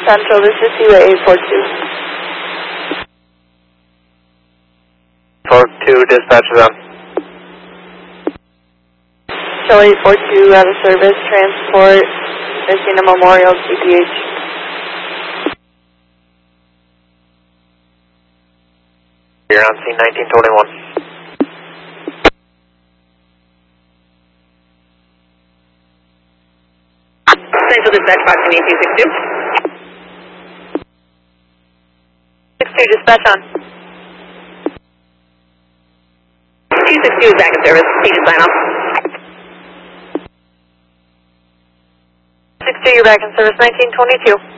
Central, this is Seaway 842. 42, dispatch them. Charlie 842 out of service, transport, missing a Memorial CPH. You're on scene 1921. Central dispatch, Foxtrot 8262. 62, dispatch on. 262 is back in service. Station sign off. 62, you're back in service, 1922.